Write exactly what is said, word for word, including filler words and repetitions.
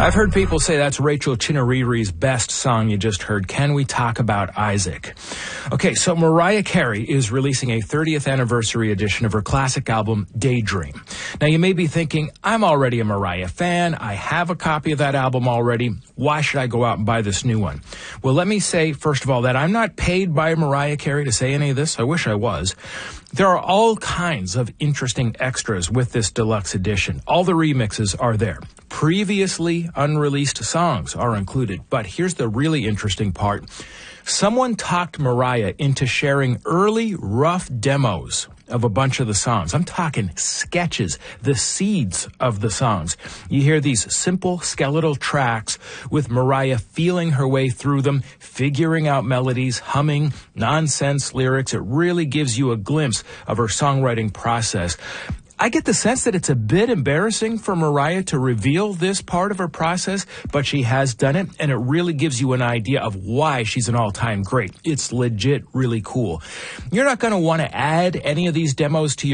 I've heard people say that's Rachel Chinariri's best song you just heard. Can we talk about Isaac? Okay, so Mariah Carey is releasing a thirtieth anniversary edition of her classic album, Daydream. Now, you may be thinking, I'm already a Mariah fan. I have a copy of that album already. Why should I go out and buy this new one? Well, let me say, first of all, that I'm not paid by Mariah Carey to say any of this. I wish I was. There are all kinds of interesting extras with this deluxe edition. All the remixes are there. Previously unreleased songs are included. But here's the really interesting part. Someone talked Mariah into sharing early rough demos of a bunch of the songs. I'm talking sketches, the seeds of the songs. You hear these simple skeletal tracks with Mariah feeling her way through them, figuring out melodies, humming, nonsense lyrics. It really gives you a glimpse of her songwriting process. I get the sense that it's a bit embarrassing for Mariah to reveal this part of her process, but she has done it, and it really gives you an idea of why she's an all-time great. It's legit really cool. You're not going to want to add any of these demos to your